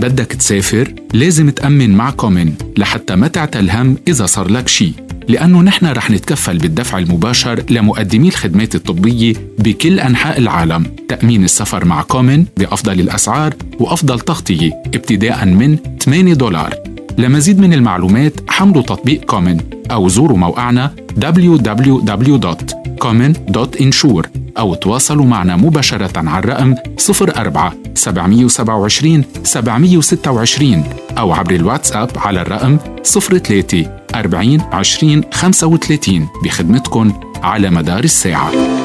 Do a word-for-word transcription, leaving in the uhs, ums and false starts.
بدك تسافر لازم تأمن مع كومن لحتى ما تعتل هم إذا صار لك شي، لأنه نحن رح نتكفل بالدفع المباشر لمقدمي الخدمات الطبية بكل أنحاء العالم. تأمين السفر مع كومن بأفضل الأسعار وأفضل تغطية ابتداء من ثمانية دولار. لمزيد من المعلومات حملوا تطبيق كومن أو زوروا موقعنا دبليو دبليو دبليو دوت كومن دوت انشور أو تواصلوا معنا مباشرة على الرقم صفر أربعة سبعة سبعة عشرين سبعمية وستة وعشرين أو عبر الواتساب على الرقم صفر ثلاثة أربعين عشرين خمسة وثلاثين بخدمتكن على مدار الساعة.